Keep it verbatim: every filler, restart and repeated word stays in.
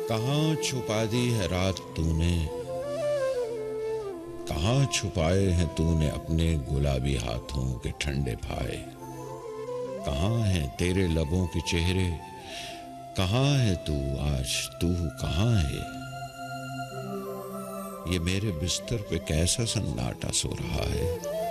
कहाँ छुपा दी है रात तूने, कहाँ छुपाए हैं तूने अपने गुलाबी हाथों के ठंडे फाए। कहाँ हैं तेरे लबों के चेहरे, कहाँ है तू आज, तू कहाँ है। ये मेरे बिस्तर पे कैसा सन्नाटा सो रहा है।